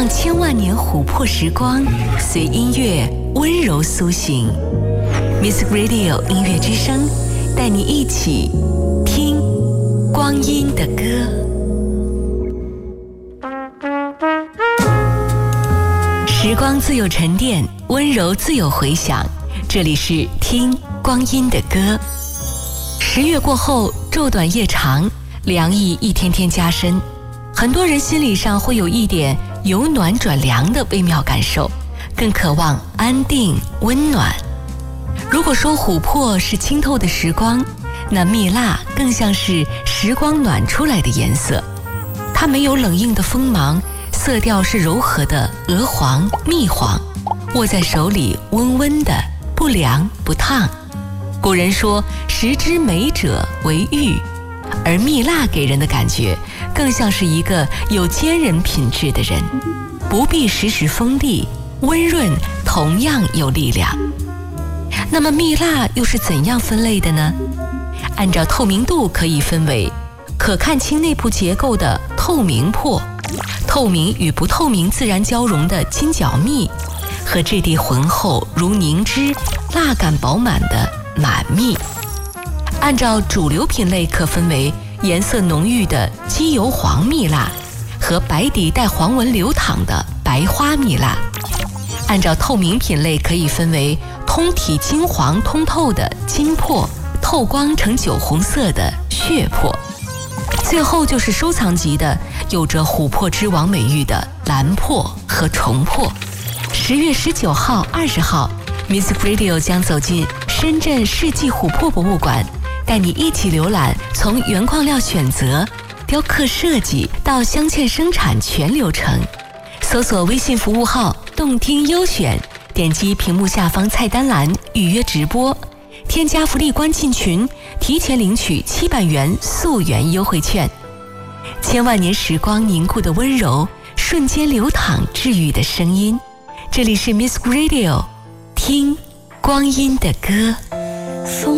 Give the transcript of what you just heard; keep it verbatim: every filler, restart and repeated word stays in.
让千万年琥珀时光随音乐温柔苏醒。 Music Radio 音乐之声，带你一起听光阴的歌。时光自有沉淀，温柔自有回响。这里是听光阴的歌。十月过后，昼短夜长，凉意一天天加深，很多人心理上会有一点由暖转凉的微妙感受，更渴望安定温暖。如果说琥珀是清透的时光，那蜜蜡更像是时光暖出来的颜色。它没有冷硬的锋芒，色调是柔和的鹅黄蜜黄，握在手里温温的，不凉不烫。古人说食之美者为玉，而蜜蜡给人的感觉更像是一个有坚韧品质的人，不必时时锋利，温润同样有力量。那么蜜蜡又是怎样分类的呢？按照透明度可以分为可看清内部结构的透明珀，透明与不透明自然交融的金角蜜，和质地浑厚如凝脂、蜡感饱满的满蜜。按照主流品类可分为颜色浓郁的机油黄蜜蜡和白底带黄纹流淌的白花蜜蜡。按照透明品类可以分为通体金黄通透的金珀，透光呈酒红色的血珀。最后就是收藏级的，有着琥珀之王美誉的蓝珀和重珀。十月十九号、二十号 ，Music Radio 将走进深圳世纪琥珀博物馆，带你一起浏览从原矿料选择、雕刻设计到镶嵌生产全流程。搜索微信服务号动听优选，点击屏幕下方菜单栏预约直播，添加福利关进群，提前领取七百元溯源优惠券。千万年时光凝固的温柔，瞬间流淌治愈的声音。这里是 Music Radio， 听光阴的歌。